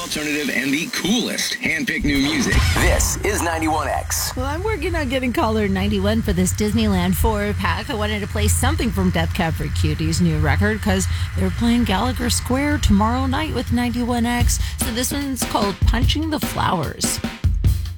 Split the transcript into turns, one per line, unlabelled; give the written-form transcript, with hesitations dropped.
alternative, and the coolest hand-picked new music.
This is 91X.
Well, I'm working on getting caller 91 for this Disneyland 4-pack. I wanted to play something from Death Cab for Cutie's new record because they're playing Gallagher Square tomorrow night with 91X. So this one's called Punching the Flowers.